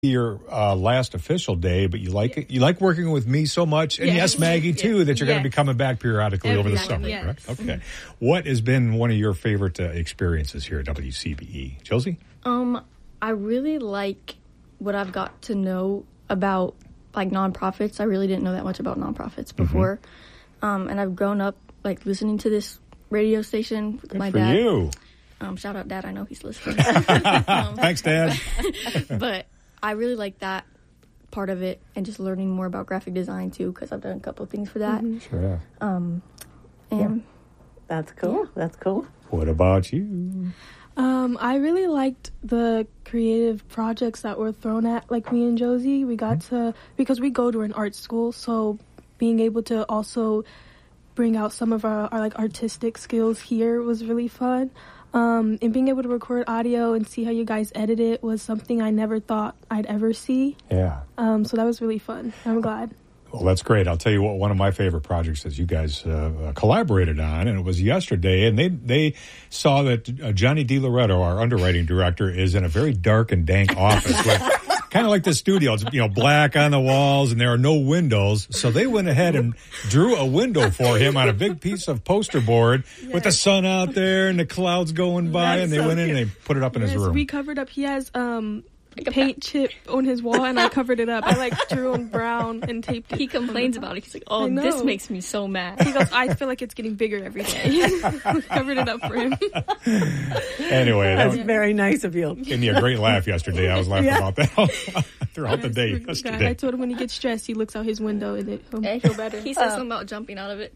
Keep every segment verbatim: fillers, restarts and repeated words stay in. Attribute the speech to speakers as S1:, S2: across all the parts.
S1: your uh, last official day, but you like it. You like working with me so much, and yes, yes Maggie too, yes. that you're yes. going to be coming back periodically Every over the summer. Yes. Correct? Okay. What has been one of your favorite uh, experiences here at W C B E, Josie?
S2: Um, I really like what I've got to know about like nonprofits. I really didn't know that much about nonprofits before, mm-hmm. um, and I've grown up like listening to this radio station with
S1: Good
S2: my
S1: for
S2: dad.
S1: You.
S2: Um, shout out, Dad. I know he's listening. um,
S1: Thanks, Dad.
S2: But I really like that part of it and just learning more about graphic design, too, because I've done a couple of things for that.
S1: Mm-hmm. Sure.
S2: Um, and
S3: yeah. That's cool. Yeah. That's cool.
S1: What about you?
S4: Um, I really liked the creative projects that were thrown at, like me and Josie. We got mm-hmm. to, because we go to an art school, so being able to also bring out some of our, our like artistic skills here was really fun. Um, and being able to record audio and see how you guys edit it was something I never thought I'd ever see.
S1: Yeah.
S4: Um, so that was really fun. I'm glad.
S1: Well, that's great. I'll tell you what, one of my favorite projects is you guys uh, collaborated on, and it was yesterday, and they they saw that uh, Johnny DiLoretto, our underwriting director, is in a very dark and dank office with kind of like the studio. It's, you know, black on the walls, and there are no windows. So they went ahead and drew a window for him on a big piece of poster board yes. with the sun out there and the clouds going by, that's and they so went in cute. and they put it up in
S4: yes,
S1: his room.
S4: We covered up. He has um, paint chip on his wall, and I covered it up. I like drew on brown and taped it.
S2: He complains about it. He's like, "Oh, this makes me so mad."
S4: He goes, "I feel like it's getting bigger every day." Covered it up for him.
S1: Anyway,
S3: that's
S1: that
S3: very nice of you.
S1: Gave me a great laugh yesterday. I was laughing yeah. about that throughout yes, the day yesterday.
S4: I told him when he gets stressed, he looks out his window and it he'll feel better.
S2: He says uh, something about jumping out of it.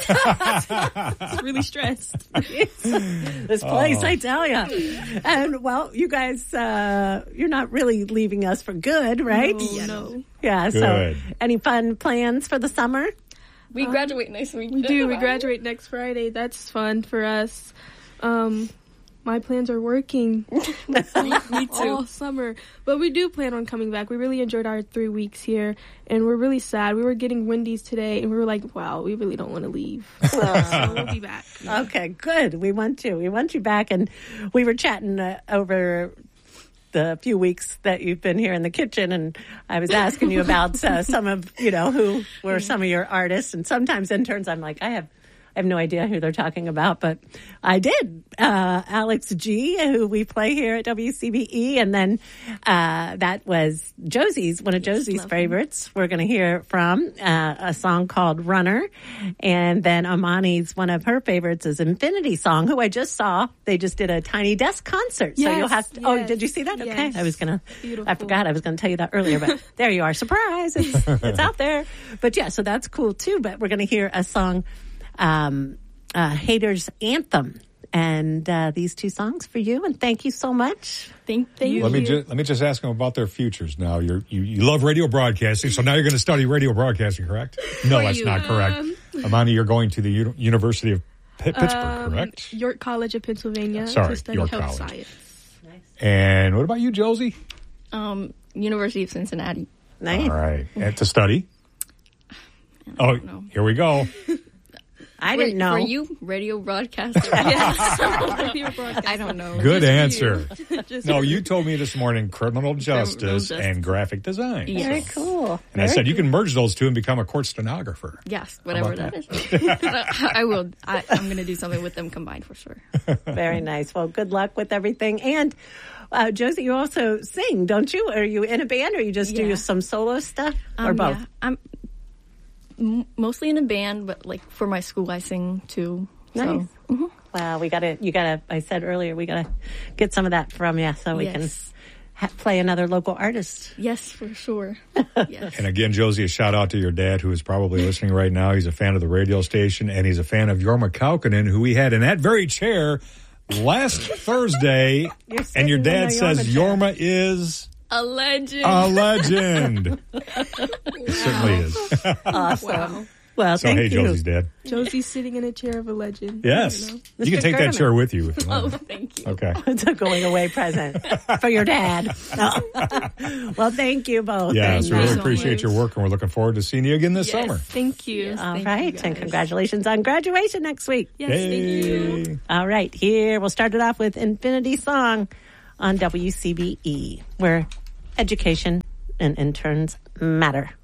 S4: He's really stressed.
S3: This place, oh. I tell you. And well, you guys, uh, you're not really leaving us for good, right?
S4: No, yeah, no.
S3: Yeah,
S1: good.
S3: So any fun plans for the summer?
S2: We um, graduate next week.
S4: We do. We graduate next Friday. That's fun for us. Um, my plans are working
S2: me, me too.
S4: all summer. But we do plan on coming back. We really enjoyed our three weeks here, and we're really sad. We were getting Wendy's today, and we were like, wow, we really don't want to leave. So we'll be back.
S3: Okay, good. We want to. We want you back. And we were chatting uh, over the few weeks that you've been here in the kitchen, and I was asking you about uh, some of, you know, who were some of your artists, and sometimes interns, I'm like, I have I have no idea who they're talking about, but I did. Uh, Alex G, who we play here at W C B E, and then uh, that was Josie's, one of Josie's favorites. We're going to hear from uh, a song called Runner, and then Amani's, one of her favorites is Infinity Song, who I just saw. They just did a Tiny Desk concert, so
S4: yes,
S3: you'll have to.
S4: Yes,
S3: oh, did you see that?
S4: Yes.
S3: Okay, I was gonna.
S4: Beautiful.
S3: I forgot I was going to tell you that earlier, but there you are. Surprise! It's, it's out there. But yeah, so that's cool too. But we're going to hear a song. Um, uh, Haters Anthem, and uh, these two songs for you. And thank you so much.
S4: Thank, thank you.
S1: Let me just let me just ask them about their futures. Now, you're, you you love radio broadcasting, so now you're going to study radio broadcasting, correct? No,
S4: for
S1: that's
S4: you.
S1: not correct.
S4: Um,
S1: Amani, you're going to the U- University of P- Pittsburgh,
S4: um,
S1: correct?
S4: York College of Pennsylvania
S1: Sorry,
S4: to study
S1: York
S4: health
S1: College.
S4: science.
S3: Nice.
S1: And what about you, Josie?
S2: Um, University of Cincinnati.
S3: Nice.
S1: All right, and to study.
S2: I
S1: Oh,
S2: know.
S1: here we go.
S3: I didn't know.
S2: For you, radio broadcaster. Yes. Radio broadcaster. I don't know.
S1: Good
S4: Just
S1: answer.
S4: Just
S1: No, you told me this morning criminal justice,
S2: Criminal justice.
S1: and graphic design.
S2: Yes.
S3: Very cool.
S1: And
S3: Very
S1: I said you
S3: cool.
S1: can merge those two and become a court stenographer.
S2: Yes, whatever
S1: about
S2: that is. I will. I, I'm going to do something with them combined for sure.
S3: Very nice. Well, good luck with everything. And uh, Josie, you also sing, don't you? Are you in a band, or you just
S2: Yeah.
S3: do some solo stuff,
S2: Um,
S3: or both?
S2: Yeah, I'm m- mostly in a band, but like for my school, I sing too.
S3: Nice.
S2: So, mhm.
S3: Wow, we gotta. You gotta. I said earlier, we gotta get some of that from you, so we
S2: Yes.
S3: can ha- play another local artist.
S2: Yes, for sure. Yes.
S1: And again, Josie, a shout out to your dad, who is probably listening right now. He's a fan of the radio station, and he's a fan of Jorma Kaukonen, who we had in that very chair last Thursday. And your dad says Jorma is
S2: A legend.
S1: a legend. It certainly is.
S3: Awesome.
S2: Wow.
S3: Well,
S1: So,
S3: thank
S1: hey,
S3: you.
S1: Josie's dad.
S4: Josie's sitting in a chair of a legend.
S1: Yes.
S4: You know?
S1: You can
S3: Mister
S1: take that
S3: German.
S1: chair with you if you
S2: Oh,
S1: want.
S2: thank you.
S1: Okay.
S3: It's a going away present for your dad. No. Well, thank you both.
S1: Yes,
S3: And,
S1: we
S3: uh,
S1: really
S2: so
S1: appreciate
S2: much.
S1: your work, and we're looking forward to seeing you again this
S2: Yes.
S1: summer.
S4: Thank you.
S2: Yes.
S3: All
S2: Thank
S3: right,
S2: you,
S3: and
S2: guys.
S3: congratulations on graduation next week.
S4: Yes, thank you.
S1: Yay.
S3: All right, here we'll start it off with Infinity Song on W C B E. We're education and interns matter.